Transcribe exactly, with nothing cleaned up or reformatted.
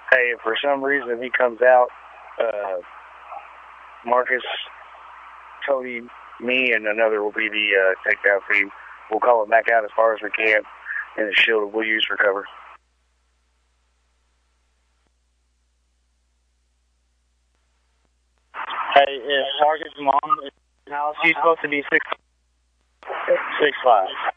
Hey, if for some reason he comes out, uh, Marcus, Cody, me, and another will be the uh, takedown team. We'll call it back out as far as we can, and the shield we'll use for cover. Hey, if Marcus' mom is in the house, she's supposed to be six, six five.